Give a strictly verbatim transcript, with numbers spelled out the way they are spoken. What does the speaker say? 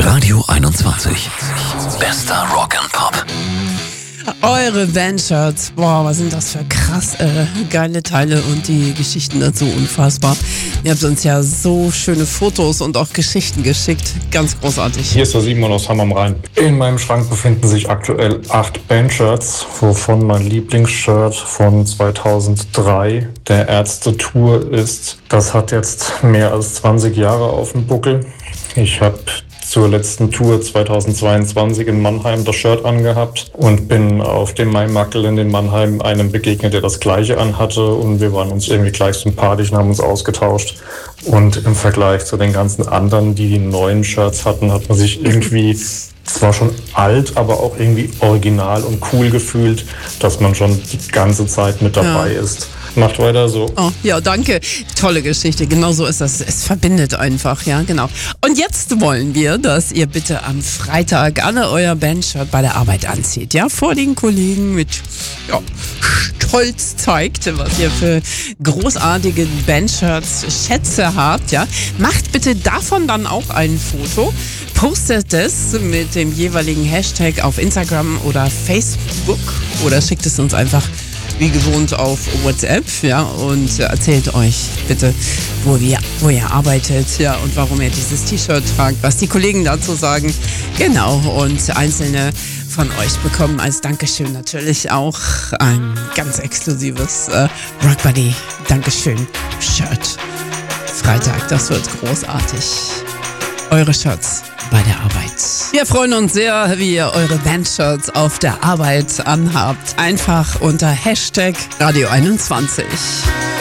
Radio einundzwanzig. Bester Rock and Pop. Eure Bandshirts, boah, was sind das für krass äh, geile Teile und die Geschichten dazu unfassbar. Ihr habt uns ja so schöne Fotos und auch Geschichten geschickt, ganz großartig. Hier ist der Simon aus Hamm am Rhein. In meinem Schrank befinden sich aktuell acht Bandshirts, wovon mein Lieblingsshirt von zweitausenddrei der Ärzte-Tour ist. Das hat jetzt mehr als zwanzig Jahre auf dem Buckel. Ich habe zur letzten Tour zweitausendzweiundzwanzig in Mannheim das Shirt angehabt und bin auf dem Maimakkeln in Mannheim einem begegnet, der das gleiche anhatte, und wir waren uns irgendwie gleich sympathisch und haben uns ausgetauscht. Und im Vergleich zu den ganzen anderen, die die neuen Shirts hatten, hat man sich irgendwie zwar schon alt, aber auch irgendwie original und cool gefühlt, dass man schon die ganze Zeit mit dabei Ja. ist. Macht weiter so. Oh, ja, danke. Tolle Geschichte. Genau so ist das. Es verbindet einfach, ja, genau. Und jetzt wollen wir, dass ihr bitte am Freitag alle euer Bandshirt bei der Arbeit anzieht, ja, vor den Kollegen mit, ja, Stolz zeigt, was ihr für großartige Bandshirts, Schätze habt, ja. Macht bitte davon dann auch ein Foto, postet es mit dem jeweiligen Hashtag auf Instagram oder Facebook oder schickt es uns einfach wie gewohnt auf WhatsApp, ja, und erzählt euch bitte, wo, wir, wo ihr arbeitet, ja, und warum ihr dieses T-Shirt tragt, was die Kollegen dazu sagen. Genau, und einzelne von euch bekommen als Dankeschön natürlich auch ein ganz exklusives äh, Rock Buddy Dankeschön Shirt. Freitag, das wird großartig. Eure Shirts bei der Arbeit. Wir freuen uns sehr, wie ihr eure Bandshirts auf der Arbeit anhabt. Einfach unter Hashtag Radio einundzwanzig.